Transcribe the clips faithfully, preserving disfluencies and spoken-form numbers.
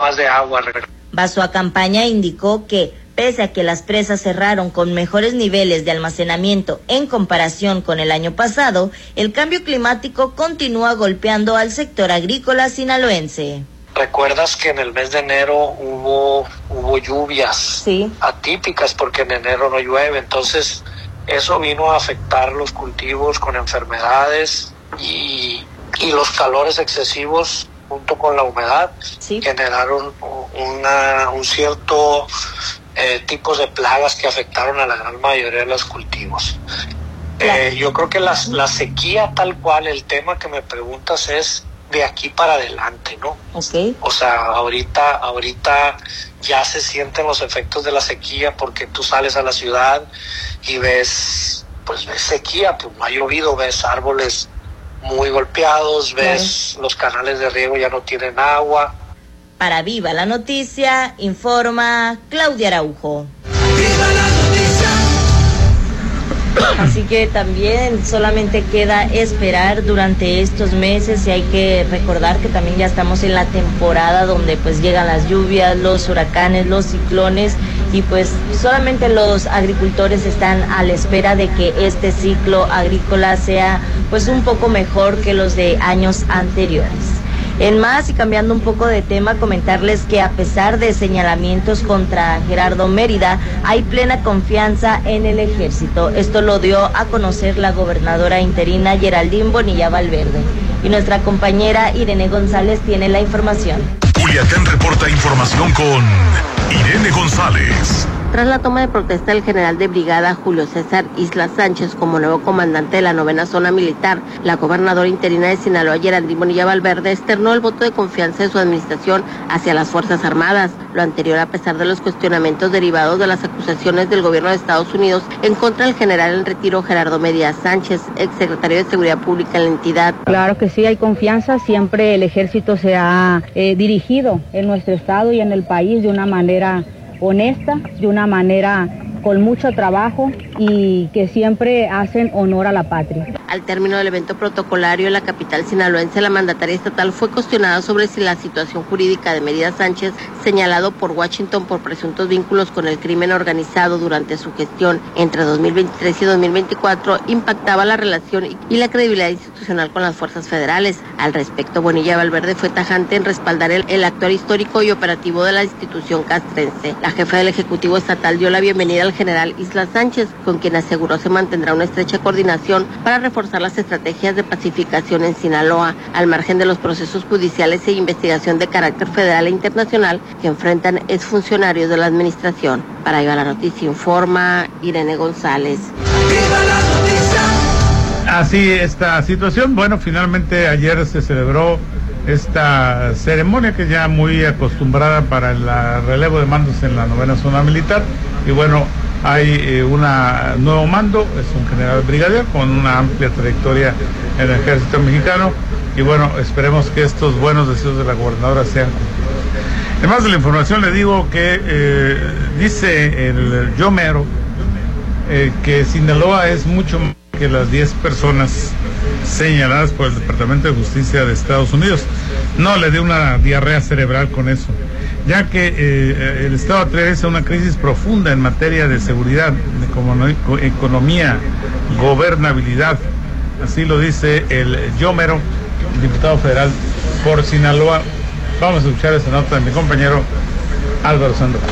más de agua. Basua Campaña indicó que, pese a que las presas cerraron con mejores niveles de almacenamiento en comparación con el año pasado, el cambio climático continúa golpeando al sector agrícola sinaloense. ¿Recuerdas que en el mes de enero hubo hubo lluvias sí. atípicas porque en enero no llueve? Entonces eso vino a afectar los cultivos con enfermedades y, y los calores excesivos junto con la humedad sí. generaron una, un cierto eh, tipos de plagas que afectaron a la gran mayoría de los cultivos. Eh, yo creo que las, la sequía tal cual, el tema que me preguntas es de aquí para adelante, ¿no? Okay. O sea, ahorita, ahorita ya se sienten los efectos de la sequía porque tú sales a la ciudad y ves, pues ves sequía, pues no ha llovido, ves árboles muy golpeados, ves claro. los canales de riego ya no tienen agua. Para Viva la Noticia, informa Claudia Araujo. ¡Viva la noticia! Así que también solamente queda esperar durante estos meses y hay que recordar que también ya estamos en la temporada donde pues llegan las lluvias, los huracanes, los ciclones y pues solamente los agricultores están a la espera de que este ciclo agrícola sea pues un poco mejor que los de años anteriores. En más, y cambiando un poco de tema, comentarles que a pesar de señalamientos contra Gerardo Mérida, hay plena confianza en el ejército. Esto lo dio a conocer la gobernadora interina Geraldine Bonilla Valverde. Y nuestra compañera Irene González tiene la información. Culiacán reporta información con Irene González. Tras la toma de protesta del general de brigada Julio César Isla Sánchez como nuevo comandante de la novena zona militar, la gobernadora interina de Sinaloa, Geraldine Bonilla Valverde, externó el voto de confianza de su administración hacia las Fuerzas Armadas. Lo anterior a pesar de los cuestionamientos derivados de las acusaciones del gobierno de Estados Unidos en contra del general en retiro Gerardo Mérida Sánchez, exsecretario de Seguridad Pública en la entidad. Claro que sí, hay confianza. Siempre el ejército se ha eh, dirigido en nuestro estado y en el país de una manera honesta, de una manera con mucho trabajo y que siempre hacen honor a la patria. Al término del evento protocolario en la capital sinaloense, la mandataria estatal fue cuestionada sobre si la situación jurídica de Mérida Sánchez, señalado por Washington por presuntos vínculos con el crimen organizado durante su gestión entre dos mil veintitrés y dos mil veinticuatro, impactaba la relación y la credibilidad institucional con las fuerzas federales. Al respecto, Bonilla Valverde fue tajante en respaldar el, el actuar histórico y operativo de la institución castrense. La jefa del Ejecutivo Estatal dio la bienvenida al general Isla Sánchez, con quien aseguró se mantendrá una estrecha coordinación para reforzar las estrategias de pacificación en Sinaloa, al margen de los procesos judiciales e investigación de carácter federal e internacional que enfrentan exfuncionarios de la administración. Para Viva la Noticia informa Irene González. ¡Viva la noticia! Así esta situación, bueno, finalmente ayer se celebró esta ceremonia que ya muy acostumbrada para el relevo de mandos en la novena zona militar y bueno, hay eh, un nuevo mando, es un general brigadier con una amplia trayectoria en el ejército mexicano y bueno, esperemos que estos buenos deseos de la gobernadora sean cumplidos. Además de la información le digo que eh, dice el Yomero eh, que Sinaloa es mucho más que las diez personas señaladas por el Departamento de Justicia de Estados Unidos. No, le dio una diarrea cerebral con eso, ya que eh, el Estado atraviesa una crisis profunda en materia de seguridad, de economía, gobernabilidad. Así lo dice el Yomero, diputado federal por Sinaloa. Vamos a escuchar esa nota de mi compañero Álvaro Sandoval.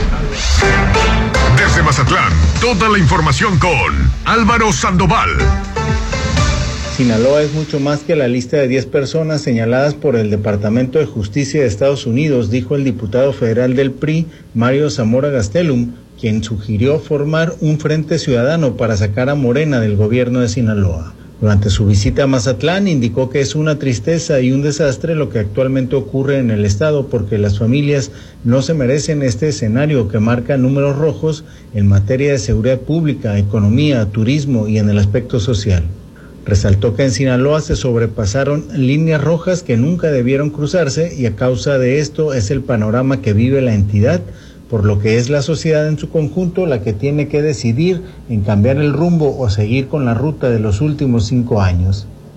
Desde Mazatlán, toda la información con Álvaro Sandoval. Sinaloa es mucho más que la lista de diez personas señaladas por el Departamento de Justicia de Estados Unidos, dijo el diputado federal del P R I, Mario Zamora Gastelum, quien sugirió formar un frente ciudadano para sacar a Morena del gobierno de Sinaloa. Durante su visita a Mazatlán indicó que es una tristeza y un desastre lo que actualmente ocurre en el estado porque las familias no se merecen este escenario que marca números rojos en materia de seguridad pública, economía, turismo y en el aspecto social. Resaltó que en Sinaloa se sobrepasaron líneas rojas que nunca debieron cruzarse y a causa de esto es el panorama que vive la entidad, por lo que es la sociedad en su conjunto la que tiene que decidir en cambiar el rumbo o seguir con la ruta de los últimos cinco años.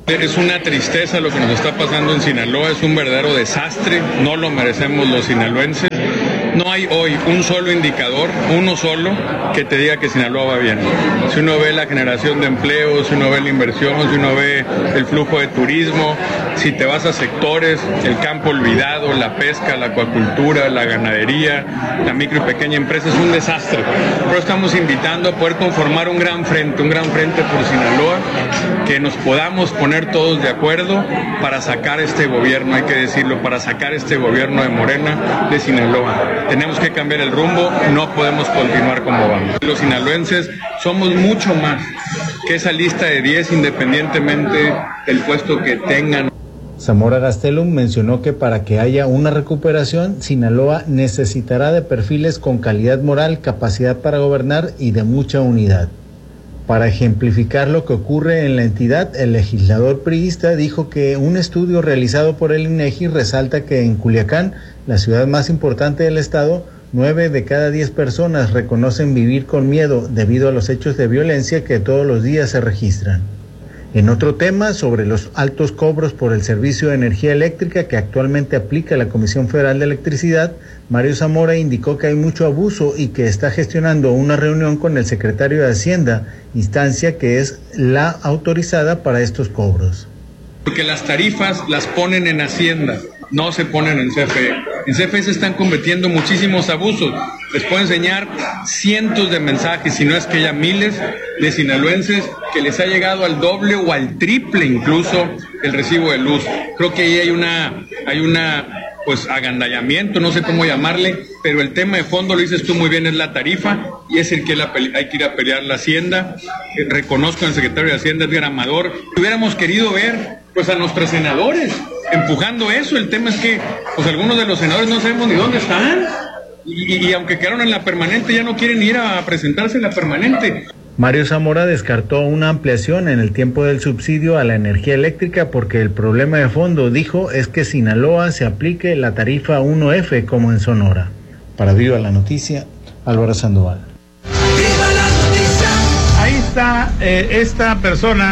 Es una tristeza lo que nos está pasando en Sinaloa, es un verdadero desastre, no lo merecemos los sinaloenses. No hay hoy un solo indicador, uno solo, que te diga que Sinaloa va bien. Si uno ve la generación de empleos, si uno ve la inversión, si uno ve el flujo de turismo, si te vas a sectores, el campo olvidado, la pesca, la acuacultura, la ganadería, la micro y pequeña empresa, es un desastre. Pero estamos invitando a poder conformar un gran frente, un gran frente por Sinaloa, que nos podamos poner todos de acuerdo para sacar este gobierno, hay que decirlo, para sacar este gobierno de Morena de Sinaloa. Tenemos que cambiar el rumbo, no podemos continuar como vamos. Los sinaloenses somos mucho más que esa lista de diez, independientemente del puesto que tengan. Zamora Gastelum mencionó que para que haya una recuperación, Sinaloa necesitará de perfiles con calidad moral, capacidad para gobernar y de mucha unidad. Para ejemplificar lo que ocurre en la entidad, el legislador priista dijo que un estudio realizado por el INEGI resalta que en Culiacán, la ciudad más importante del estado, nueve de cada diez personas reconocen vivir con miedo debido a los hechos de violencia que todos los días se registran. En otro tema, sobre los altos cobros por el servicio de energía eléctrica que actualmente aplica la Comisión Federal de Electricidad, Mario Zamora indicó que hay mucho abuso y que está gestionando una reunión con el secretario de Hacienda, instancia que es la autorizada para estos cobros. Porque las tarifas las ponen en Hacienda, no se ponen en C F E. En C F E se están cometiendo muchísimos abusos. Les puedo enseñar cientos de mensajes, si no es que ya miles de sinaloenses que les ha llegado al doble o al triple incluso el recibo de luz. Creo que ahí hay una, hay una pues agandallamiento, no sé cómo llamarle, pero el tema de fondo, lo dices tú muy bien, es la tarifa y es el que la, hay que ir a pelear la Hacienda. Eh, reconozco al secretario de Hacienda, Edgar Amador. Hubiéramos querido ver pues a nuestros senadores empujando eso. El tema es que pues algunos de los senadores no sabemos ni dónde están y, y, y aunque quedaron en la permanente ya no quieren ir a presentarse en la permanente. Mario Zamora descartó una ampliación en el tiempo del subsidio a la energía eléctrica porque el problema de fondo, dijo, es que Sinaloa se aplique la tarifa uno F como en Sonora. Para Viva la Noticia, Álvaro Sandoval. ¡Viva la noticia! Ahí está eh, esta persona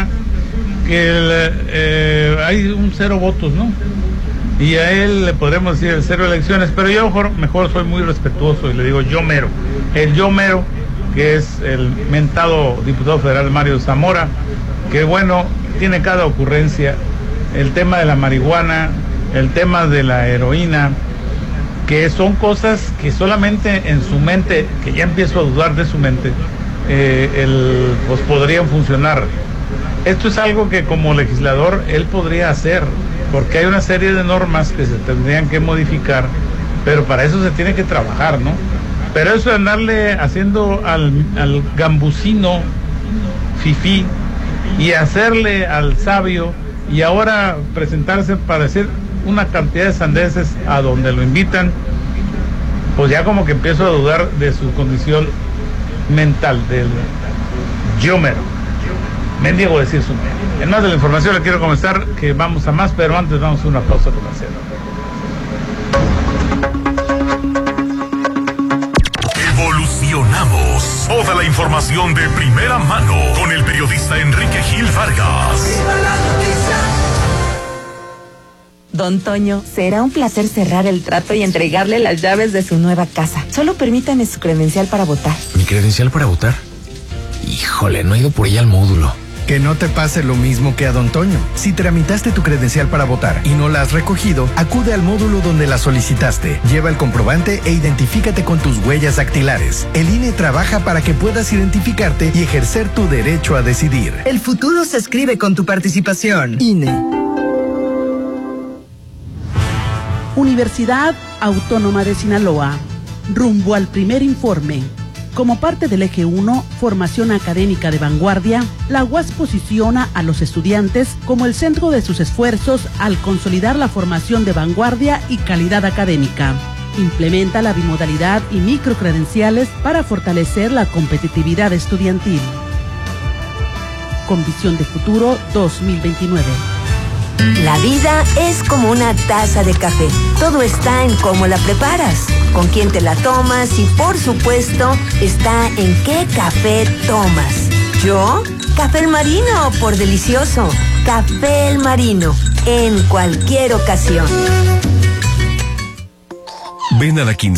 que el, eh, hay un cero votos, ¿no? Y a él le podremos decir el cero elecciones, pero yo mejor, mejor soy muy respetuoso y le digo yo mero. El yo mero, que es el mentado diputado federal Mario Zamora, que bueno, tiene cada ocurrencia, el tema de la marihuana, el tema de la heroína, que son cosas que solamente en su mente, que ya empiezo a dudar de su mente, eh, el, pues podrían funcionar. Esto es algo que como legislador él podría hacer, porque hay una serie de normas que se tendrían que modificar, pero para eso se tiene que trabajar, ¿no? Pero eso de andarle haciendo al, al gambusino fifí y hacerle al sabio y ahora presentarse para decir una cantidad de sandeces a donde lo invitan, pues ya como que empiezo a dudar de su condición mental, del yo mero. Mendigo decir su nombre. En más de la información le quiero comentar que vamos a más, pero antes vamos a una pausa comercial. Evolucionamos. Toda la información de primera mano con el periodista Enrique Gil Vargas. ¡Viva la noticia! Don Toño, será un placer cerrar el trato y entregarle las llaves de su nueva casa. Solo permítame su credencial para votar. ¿Mi credencial para votar? Híjole, no he ido por ella al módulo. Que no te pase lo mismo que a Don Toño. Si tramitaste tu credencial para votar y no la has recogido, acude al módulo donde la solicitaste. Lleva el comprobante e identifícate con tus huellas dactilares. El I N E trabaja para que puedas identificarte y ejercer tu derecho a decidir. El futuro se escribe con tu participación. I N E. Universidad Autónoma de Sinaloa. Rumbo al primer informe. Como parte del eje uno, formación académica de vanguardia, la U A S posiciona a los estudiantes como el centro de sus esfuerzos al consolidar la formación de vanguardia y calidad académica. Implementa la bimodalidad y microcredenciales para fortalecer la competitividad estudiantil. Con visión de futuro dos mil veintinueve. La vida es como una taza de café. Todo está en cómo la preparas, con quién te la tomas y, por supuesto, está en qué café tomas. Yo, Café El Marino, por delicioso. Café El Marino, en cualquier ocasión. Ven a la quince.